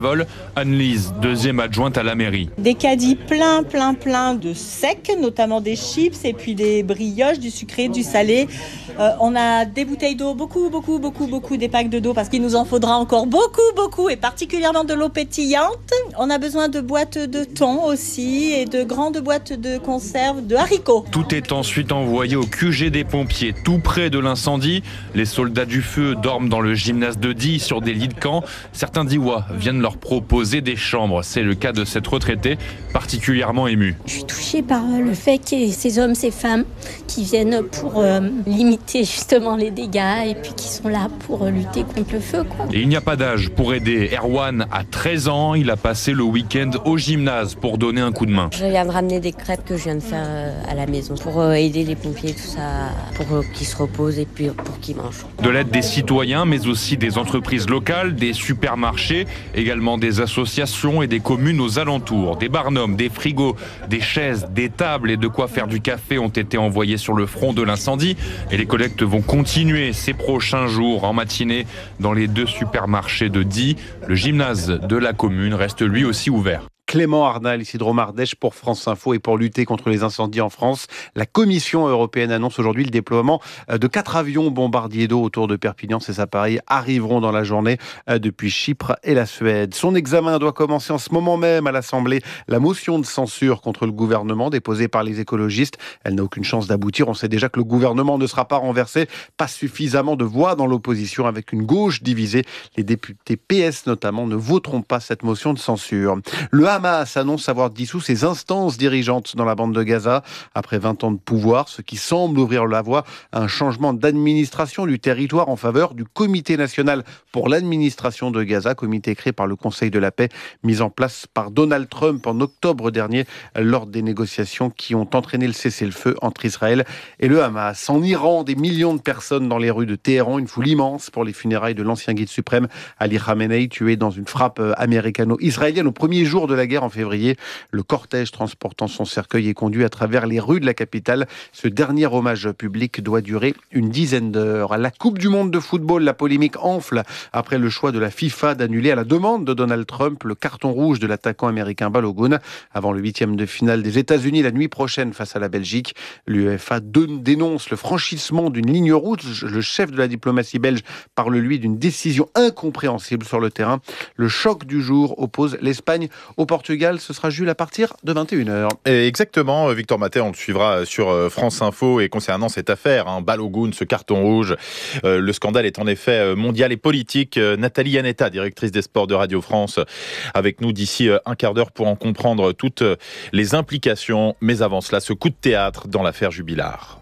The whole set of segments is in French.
Vol, Anne-Lise, deuxième adjointe à la mairie. Des caddies plein de secs, notamment des chips et puis des brioches, du sucré, du salé. On a des bouteilles d'eau, beaucoup, des packs d'eau parce qu'il nous en faudra encore beaucoup et particulièrement de l'eau pétillante. On a besoin de boîtes de thon aussi et de grandes boîtes de conserve de haricots. Tout est ensuite envoyé au QG des pompiers, tout près de l'incendie. Les soldats du feu dorment dans le gymnase de Die sur des lits de camp. Certains d'Iwa viennent leur proposer des chambres. C'est le cas de cette retraitée particulièrement émue. Je suis touchée par le fait qu'il y ait ces hommes, ces femmes qui viennent pour limiter justement les dégâts et puis qui sont là pour lutter contre le feu, quoi. Et il n'y a pas d'âge pour aider. Erwan a 13 ans. Il a passé le week-end au gymnase pour donner un coup de main. Je viens de ramener des crêpes que je viens de faire à la maison pour aider les pompiers, tout ça, pour qu'ils se reposent et puis pour qu'ils mangent. De l'aide des citoyens, mais aussi des entreprises locales, des supermarchés, également des associations et des communes aux alentours. Des barnums, des frigos, des chaises, des tables et de quoi faire du café ont été envoyés sur le front de l'incendie. Et les collectes vont continuer ces prochains jours en matinée dans les 2 supermarchés de Die. Le gymnase de la commune reste lui aussi ouvert. Clément Arnal, ici de Romardèche pour France Info. Et pour lutter contre les incendies en France, la Commission européenne annonce aujourd'hui le déploiement de 4 avions bombardiers d'eau autour de Perpignan. Ces appareils arriveront dans la journée depuis Chypre et la Suède. Son examen doit commencer en ce moment même à l'Assemblée. La motion de censure contre le gouvernement déposée par les écologistes, elle n'a aucune chance d'aboutir. On sait déjà que le gouvernement ne sera pas renversé. Pas suffisamment de voix dans l'opposition avec une gauche divisée. Les députés PS notamment ne voteront pas cette motion de censure. Le Hamas annonce avoir dissous ses instances dirigeantes dans la bande de Gaza. Après 20 ans de pouvoir, ce qui semble ouvrir la voie à un changement d'administration du territoire en faveur du Comité national pour l'administration de Gaza, comité créé par le Conseil de la paix, mis en place par Donald Trump en octobre dernier lors des négociations qui ont entraîné le cessez-le-feu entre Israël et le Hamas. En Iran, des millions de personnes dans les rues de Téhéran, une foule immense pour les funérailles de l'ancien guide suprême Ali Khamenei, tué dans une frappe américano-israélienne au premier jour de la guerre en février. Le cortège transportant son cercueil est conduit à travers les rues de la capitale. Ce dernier hommage public doit durer une dizaine d'heures. À la Coupe du monde de football, la polémique enfle après le choix de la FIFA d'annuler à la demande de Donald Trump le carton rouge de l'attaquant américain Balogun avant le 8e de finale des États-Unis la nuit prochaine face à la Belgique. L'UEFA dénonce le franchissement d'une ligne rouge. Le chef de la diplomatie belge parle lui d'une décision incompréhensible sur le terrain. Le choc du jour oppose l'Espagne au Portugal. Ce sera Jules à partir de 21h. Exactement, Victor Maté, on le suivra sur France Info. Et concernant cette affaire, Balogun, ce carton rouge, le scandale est en effet mondial et politique. Nathalie Yanetta, directrice des sports de Radio France, avec nous d'ici un quart d'heure pour en comprendre toutes les implications. Mais avant cela, ce coup de théâtre dans l'affaire Jubilard.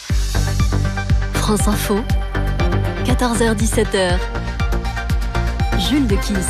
France Info, 14h-17h, Jules de Kiss.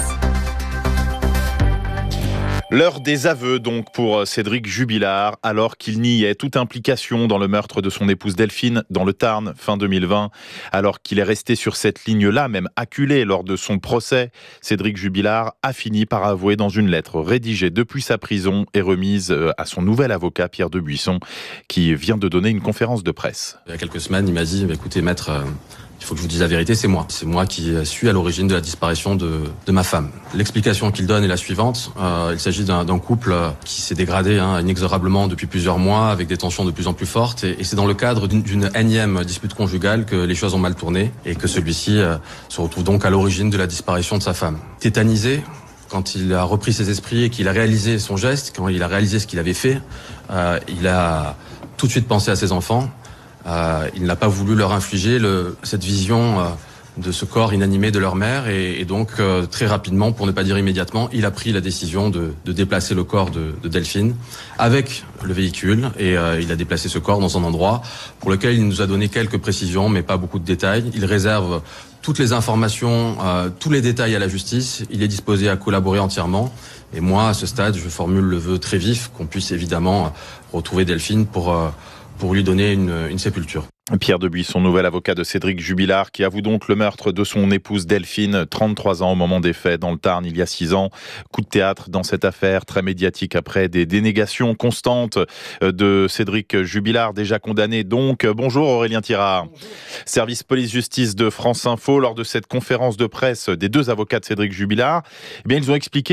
L'heure des aveux donc pour Cédric Jubilard, alors qu'il niait toute implication dans le meurtre de son épouse Delphine dans le Tarn fin 2020. Alors qu'il est resté sur cette ligne-là, même acculé lors de son procès, Cédric Jubilard a fini par avouer dans une lettre rédigée depuis sa prison et remise à son nouvel avocat Pierre Debuisson, qui vient de donner une conférence de presse. Il y a quelques semaines, il m'a dit écoutez maître, il faut que je vous dise la vérité, c'est moi. C'est moi qui suis à l'origine de la disparition de ma femme. L'explication qu'il donne est la suivante. Il s'agit d'un couple qui s'est dégradé inexorablement depuis plusieurs mois, avec des tensions de plus en plus fortes. Et c'est dans le cadre d'une énième dispute conjugale que les choses ont mal tourné et que celui-ci se retrouve donc à l'origine de la disparition de sa femme. Tétanisé, quand il a repris ses esprits et qu'il a réalisé son geste, quand il a réalisé ce qu'il avait fait, il a tout de suite pensé à ses enfants. Il n'a pas voulu leur infliger cette vision de ce corps inanimé de leur mère et donc très rapidement, pour ne pas dire immédiatement, il a pris la décision de déplacer le corps de Delphine avec le véhicule et il a déplacé ce corps dans un endroit pour lequel il nous a donné quelques précisions mais pas beaucoup de détails. Il réserve toutes les informations, tous les détails à la justice. Il est disposé à collaborer entièrement. Et moi, à ce stade, je formule le vœu très vif qu'on puisse évidemment retrouver Delphine pour lui donner une sépulture. Pierre Debuisson, nouvel avocat de Cédric Jubilard, qui avoue donc le meurtre de son épouse Delphine, 33 ans au moment des faits, dans le Tarn il y a 6 ans. Coup de théâtre dans cette affaire, très médiatique après des dénégations constantes de Cédric Jubilard, déjà condamné donc. Bonjour Aurélien Tirard. Bonjour. Service police-justice de France Info, lors de cette conférence de presse des deux avocats de Cédric Jubilard, eh bien, ils ont expliqué